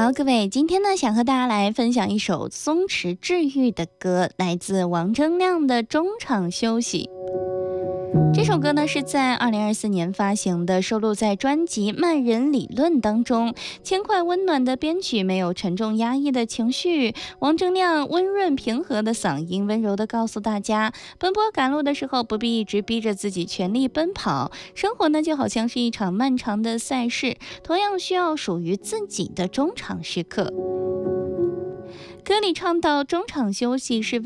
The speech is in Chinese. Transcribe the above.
好，各位，今天呢，想和大家来分享一首松弛治愈的歌，来自王铮亮的《中场休息》。这首歌呢是在2024年发行的，收录在专辑《慢人理论》当中。轻快温暖的编曲，没有沉重压抑的情绪，王铮亮温润平和的嗓音，温柔地告诉大家，奔波赶路的时候不必一直逼着自己全力奔跑，生活呢就好像是一场漫长的赛事，同样需要属于自己的中场时刻。歌里唱到，中场休息是